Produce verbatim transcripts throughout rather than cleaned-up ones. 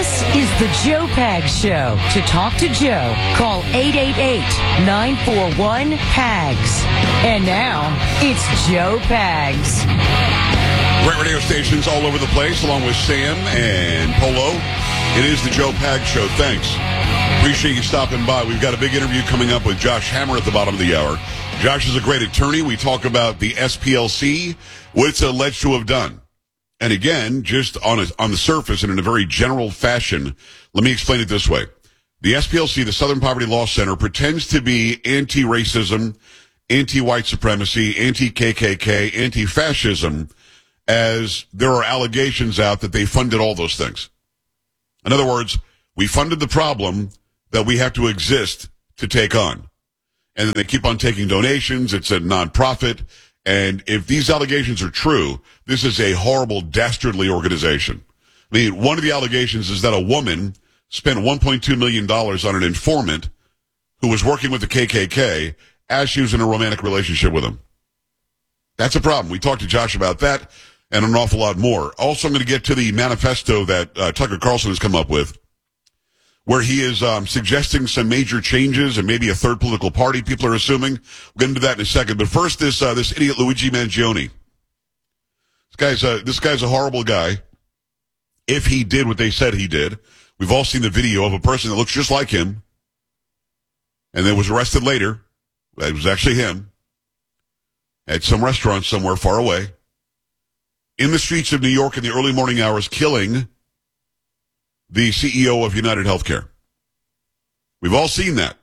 This is the Joe Pags Show. To talk to Joe, call eight eight eight, nine four one, P A G S. And now, it's Joe Pags. Great radio stations all over the place, along with Sam and Polo. It is the Joe Pags Show. Thanks. Appreciate you stopping by. We've got a big interview coming up with Josh Hammer at the bottom of the hour. Josh is a great attorney. We talk about the S P L C, what it's alleged to have done. And again, just on a, on the surface and in a very general fashion, let me explain it this way. The S P L C, the Southern Poverty Law Center, pretends to be anti-racism, anti-white supremacy, anti-K K K, anti-fascism, as there are allegations out that they funded all those things. In other words, we funded the problem that we have to exist to take on. And then they keep on taking donations. It's a nonprofit. And if these allegations are true, this is a horrible, dastardly organization. I mean, one of the allegations is that a woman spent one point two million dollars on an informant who was working with the K K K as she was in a romantic relationship with him. That's a problem. We talked to Josh about that and an awful lot more. Also, I'm going to get to the manifesto that uh, Tucker Carlson has come up with, where he is um, suggesting some major changes and maybe a third political party, people are assuming. We'll get into that in a second. But first, this uh, this idiot Luigi Mangione. This guy's, a, this guy's a horrible guy. If he did what they said he did. We've all seen the video of a person that looks just like him and then was arrested later. It was actually him at some restaurant somewhere far away in the streets of New York in the early morning hours, killing the C E O of United Healthcare. We've all seen that.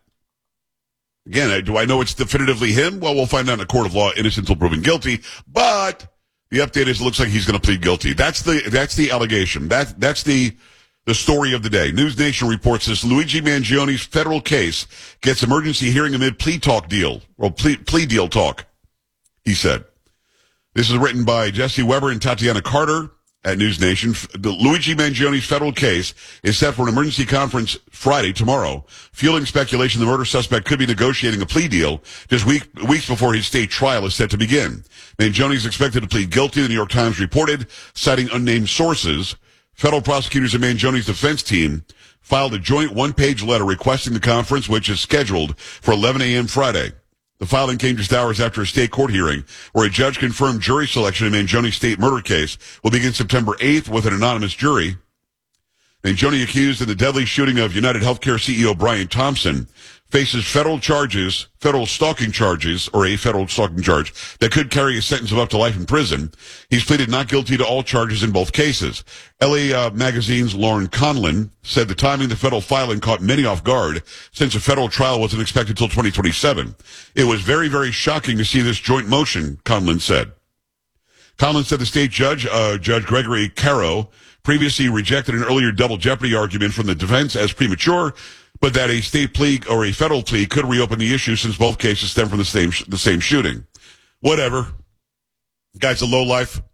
Again, do I know it's definitively him? Well, we'll find out in a court of law, innocent until proven guilty. But the update is it looks like he's going to plead guilty. That's the that's the allegation. That that's the the story of the day. News Nation reports this: Luigi Mangione's federal case gets emergency hearing amid plea talk deal or plea, plea deal talk. He said. This is written by Jesse Weber and Tatiana Carter at News Nation. The Luigi Mangione's federal case is set for an emergency conference Friday, tomorrow, fueling speculation the murder suspect could be negotiating a plea deal just week, weeks before his state trial is set to begin. Mangione is expected to plead guilty, the New York Times reported, citing unnamed sources. Federal prosecutors and Mangione's defense team filed a joint one-page letter requesting the conference, which is scheduled for eleven a.m. Friday. The filing came just hours after a state court hearing where a judge confirmed jury selection in Mangione's state murder case will begin September eighth with an anonymous jury. Mangione, accused in the deadly shooting of United Healthcare C E O Brian Thompson, faces federal charges, federal stalking charges, or a federal stalking charge that could carry a sentence of up to life in prison. He's pleaded not guilty to all charges in both cases. L A uh, Magazine's Lauren Conlon said the timing of the federal filing caught many off guard since a federal trial wasn't expected until twenty twenty-seven. It was very, very shocking to see this joint motion, Conlon said. Conlon said the state judge, uh, Judge Gregory Caro, previously rejected an earlier double jeopardy argument from the defense as premature, but that a state plea or a federal plea could reopen the issue since both cases stem from the same the same shooting. Whatever. The guy's a lowlife.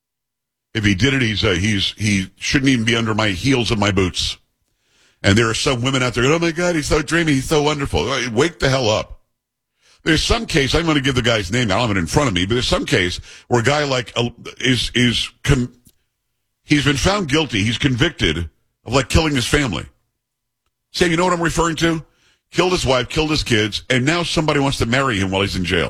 If he did it, he's uh, he's he shouldn't even be under my heels and my boots. And there are some women out there, oh my God, he's so dreamy, he's so wonderful. Wake the hell up. There's some case, I'm going to give the guy's name, I don't have it in front of me, but there's some case where a guy like uh, is is com- he's been found guilty, he's convicted of like killing his family. Sam, you know what I'm referring to? Killed his wife, killed his kids, and now somebody wants to marry him while he's in jail.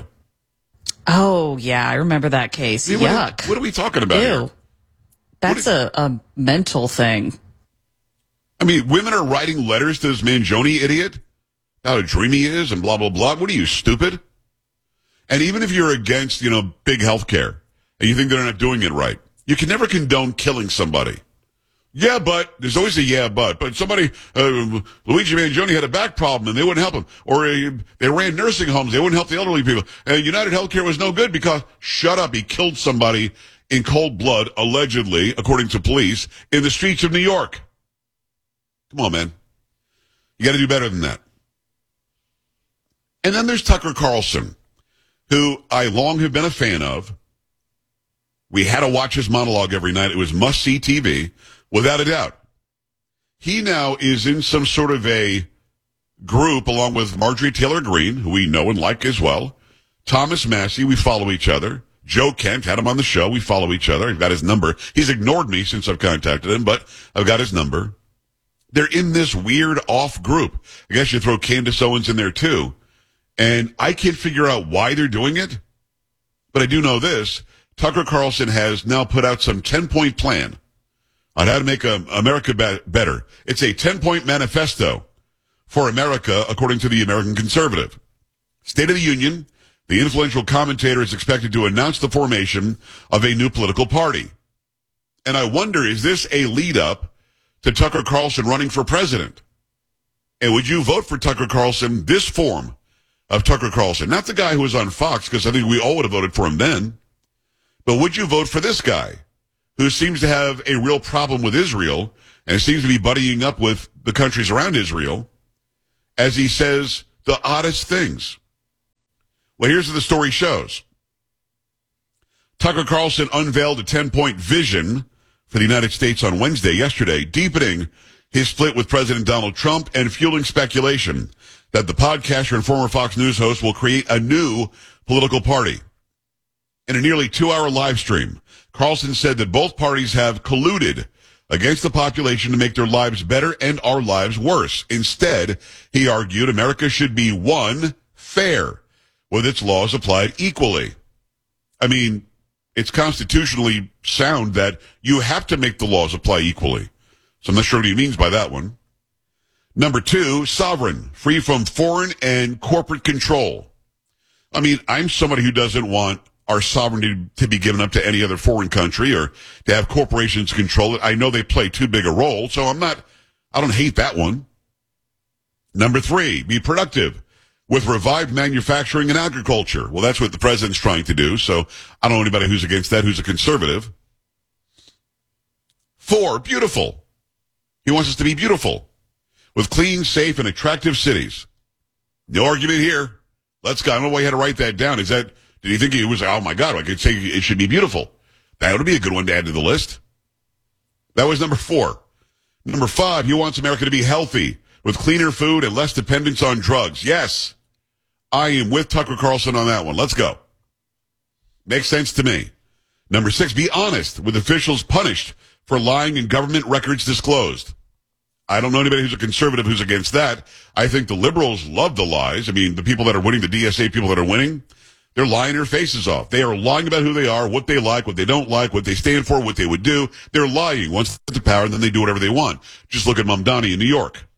Oh, yeah, I remember that case. I mean, Yuck. What are, what are we talking about Ew. here? That's is, a, a mental thing. I mean, women are writing letters to this Mangione idiot about how dreamy he is and blah, blah, blah. What are you, stupid? And even if you're against, you know, big health care and you think they're not doing it right, you can never condone killing somebody. Yeah, but there's always a yeah, but. But somebody, uh, Luigi Mangione had a back problem and they wouldn't help him. Or uh, they ran nursing homes. They wouldn't help the elderly people. Uh, United Healthcare was no good because, shut up, he killed somebody in cold blood, allegedly, according to police, in the streets of New York. Come on, man. You got to do better than that. And then there's Tucker Carlson, who I long have been a fan of. We had to watch his monologue every night. It was must-see T V. Without a doubt. He now is in some sort of a group along with Marjorie Taylor Greene, who we know and like as well. Thomas Massey, we follow each other. Joe Kent, had him on the show. We follow each other. I've got his number. He's ignored me since I've contacted him, but I've got his number. They're in this weird off group. I guess you throw Candace Owens in there too. And I can't figure out why they're doing it. But I do know this. Tucker Carlson has now put out some ten-point plan on how to make um, America be- better. It's a ten-point manifesto for America, according to the American Conservative. State of the Union, the influential commentator is expected to announce the formation of a new political party. And I wonder, is this a lead-up to Tucker Carlson running for president? And would you vote for Tucker Carlson, this form of Tucker Carlson? Not the guy who was on Fox, because I think we all would have voted for him then. But would you vote for this guy, who seems to have a real problem with Israel and seems to be buddying up with the countries around Israel, as he says the oddest things? Well, here's what the story shows. Tucker Carlson unveiled a ten-point vision for the United States on Wednesday, yesterday, deepening his split with President Donald Trump and fueling speculation that the podcaster and former Fox News host will create a new political party. In a nearly two-hour live stream, Carlson said that both parties have colluded against the population to make their lives better and our lives worse. Instead, he argued America should be, one, fair, with its laws applied equally. I mean, it's constitutionally sound that you have to make the laws apply equally. So I'm not sure what he means by that one. Number two, sovereign, free from foreign and corporate control. I mean, I'm somebody who doesn't want our sovereignty to be given up to any other foreign country or to have corporations control it. I know they play too big a role, so I'm not, I don't hate that one. Number three, be productive with revived manufacturing and agriculture. Well, that's what the president's trying to do, so I don't know anybody who's against that who's a conservative. Four, beautiful. He wants us to be beautiful with clean, safe, and attractive cities. No argument here. Let's go. I don't know why you had to write that down. Is that, did he think he was, oh my God, I could say it should be beautiful? That would be a good one to add to the list. That was number four. Number five, he wants America to be healthy with cleaner food and less dependence on drugs. Yes, I am with Tucker Carlson on that one. Let's go. Makes sense to me. Number six, be honest with officials punished for lying and government records disclosed. I don't know anybody who's a conservative who's against that. I think the liberals love the lies. I mean, the people that are winning, the D S A people that are winning, they're lying their faces off. They are lying about who they are, what they like, what they don't like, what they stand for, what they would do. They're lying once they get to power, and then they do whatever they want. Just look at Mamdani in New York.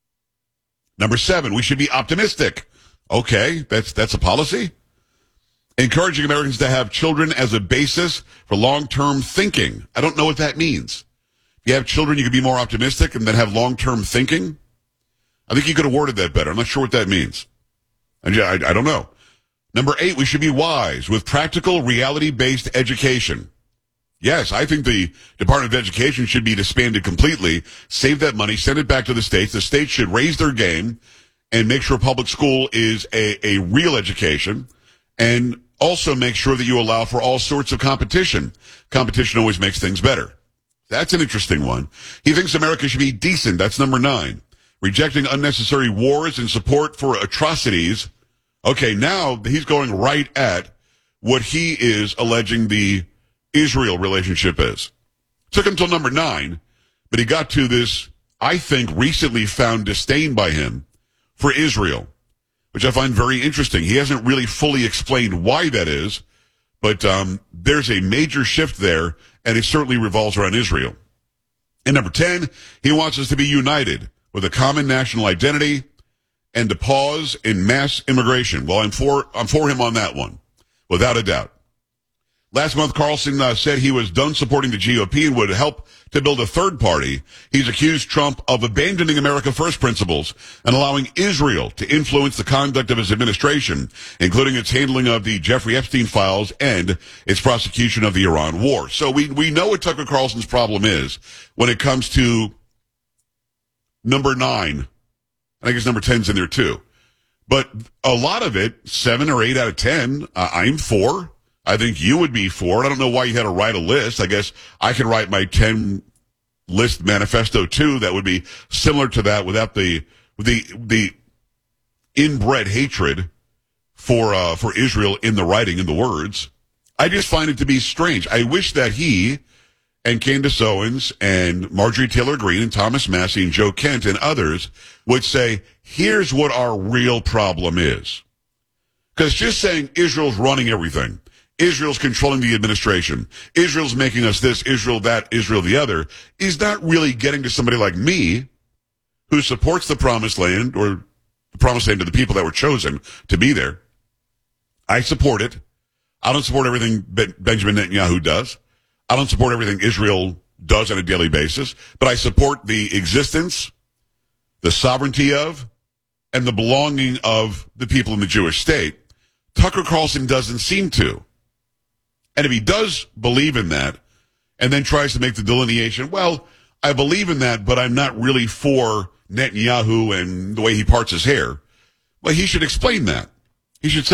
Number seven, we should be optimistic. Okay, that's that's a policy. Encouraging Americans to have children as a basis for long-term thinking. I don't know what that means. If you have children, you can be more optimistic and then have long-term thinking. I think you could have worded that better. I'm not sure what that means. I, I, I don't know. Number eight, we should be wise with practical, reality-based education. Yes, I think the Department of Education should be disbanded completely. Save that money, send it back to the states. The states should raise their game and make sure public school is a, a real education, and also make sure that you allow for all sorts of competition. Competition always makes things better. That's an interesting one. He thinks America should be decent. That's number nine. Rejecting unnecessary wars and support for atrocities. Okay, now he's going right at what he is alleging the Israel relationship is. Took him till number nine, but he got to this, I think, recently found disdain by him for Israel, which I find very interesting. He hasn't really fully explained why that is, but um, there's a major shift there, and it certainly revolves around Israel. And number ten, he wants us to be united with a common national identity and to pause in mass immigration. Well, I'm for I'm for him on that one, without a doubt. Last month, Carlson uh, said he was done supporting the G O P and would help to build a third party. He's accused Trump of abandoning America First principles and allowing Israel to influence the conduct of his administration, including its handling of the Jeffrey Epstein files and its prosecution of the Iran war. So we, we know what Tucker Carlson's problem is when it comes to number nine. I guess number ten's in there too. But a lot of it, seven or eight out of ten, uh, I'm for. I think you would be for it. I don't know why you had to write a list. I guess I could write my ten list manifesto too. That would be similar to that without the the the inbred hatred for uh, for Israel in the writing, in the words. I just find it to be strange. I wish that he and Candace Owens and Marjorie Taylor Greene and Thomas Massey and Joe Kent and others would say, here's what our real problem is. Because just saying Israel's running everything, Israel's controlling the administration, Israel's making us this, Israel that, Israel the other, is not really getting to somebody like me who supports the promised land, or the promised land to the people that were chosen to be there. I support it. I don't support everything Ben- Benjamin Netanyahu does. I don't support everything Israel does on a daily basis, but I support the existence, the sovereignty of, and the belonging of the people in the Jewish state. Tucker Carlson doesn't seem to. And if he does believe in that, and then tries to make the delineation, well, I believe in that, but I'm not really for Netanyahu and the way he parts his hair, well, he should explain that. He should say,